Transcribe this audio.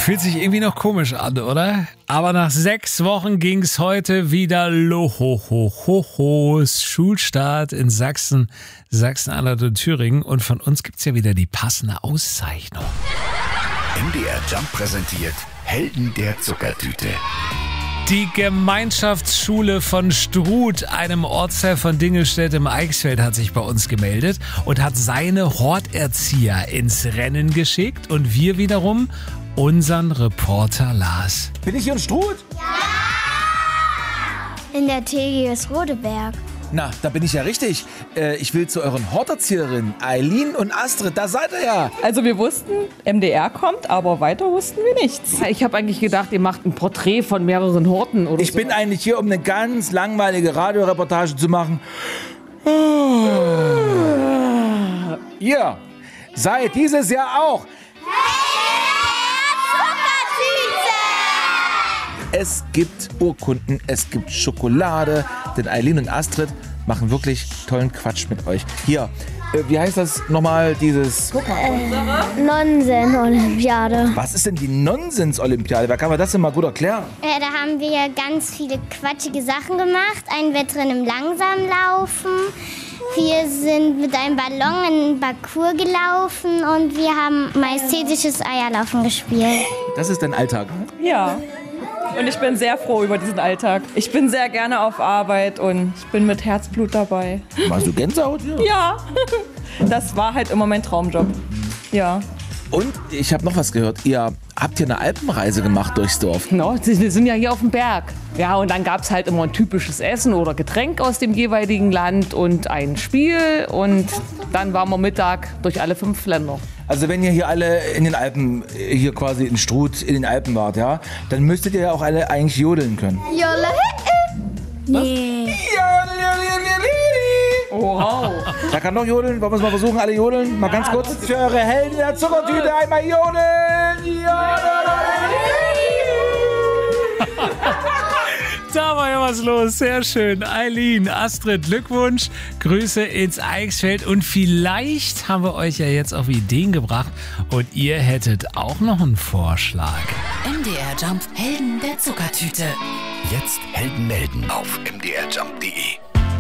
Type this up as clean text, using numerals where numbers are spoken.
Fühlt sich irgendwie noch komisch an, oder? Aber nach 6 Wochen ging's heute wieder los. Schulstart in Sachsen, Sachsen-Anhalt und Thüringen. Und von uns gibt's ja wieder die passende Auszeichnung. MDR Jump präsentiert Helden der Zuckertüte. Die Gemeinschaftsschule von Struth, einem Ortsteil von Dingelstedt im Eichsfeld, hat sich bei uns gemeldet und hat seine Horterzieher ins Rennen geschickt. Und wir wiederum unseren Reporter Lars. Bin ich hier in Struth? In der TGS Rodeberg. Na, da bin ich ja richtig. Ich will zu euren Horterzieherinnen, Eileen und Astrid. Da seid ihr ja. Also wir wussten, MDR kommt, aber weiter wussten wir nichts. Ich habe eigentlich gedacht, ihr macht ein Porträt von mehreren Horten oder Ich so. bin eigentlich hier, um eine ganz langweilige Radioreportage zu machen. Ihr seid dieses Jahr auch. Es gibt Urkunden, es gibt Schokolade, denn Eileen und Astrid machen wirklich tollen Quatsch mit euch. Hier, wie heißt das nochmal, dieses... Nonsens-Olympiade. Was ist denn die Nonsens-Olympiade? Wer kann mir das denn mal gut erklären? Da haben wir ganz viele quatschige Sachen gemacht. Ein Wettrennen im Langsamlaufen. Wir sind mit einem Ballon in einen Parcours gelaufen und wir haben majestätisches Eierlaufen gespielt. Das ist dein Alltag, ne? Ja. Und ich bin sehr froh über diesen Alltag. Ich bin sehr gerne auf Arbeit und ich bin mit Herzblut dabei. Warst du Gänsehaut hier? Ja, das war halt immer mein Traumjob. Ja. Und ich habe noch was gehört. Ihr habt hier eine Alpenreise gemacht durchs Dorf. No, wir sind ja hier auf dem Berg. Ja, und dann gab es halt immer ein typisches Essen oder Getränk aus dem jeweiligen Land und ein Spiel. Und dann waren wir Mittag durch alle 5 Länder. Also wenn ihr hier alle in den Alpen, hier quasi in Struth, in den Alpen wart, ja, dann müsstet ihr ja auch alle eigentlich jodeln können. Jolle. Nee. Wow. Da kann noch jodeln. Wollen wir es mal versuchen, alle jodeln? Mal ganz kurz. Für eure Helden der Zuckertüte einmal jodeln. Da war ja was los, sehr schön. Eileen, Astrid, Glückwunsch, Grüße ins Eichsfeld und vielleicht haben wir euch ja jetzt auf Ideen gebracht und ihr hättet auch noch einen Vorschlag. MDR Jump, Helden der Zuckertüte. Jetzt Helden melden auf mdrjump.de.